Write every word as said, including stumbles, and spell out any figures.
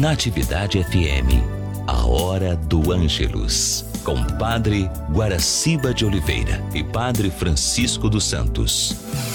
Natividade F M, a hora do Ângelus, com Padre Guaraciba de Oliveira e Padre Francisco dos Santos.